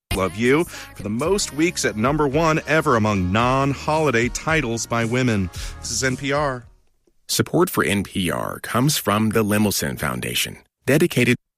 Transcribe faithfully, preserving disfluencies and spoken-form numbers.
Love You for the most weeks at number one ever among non-holiday titles by women. This is N P R. Support for N P R comes from the Lemelson Foundation, dedicated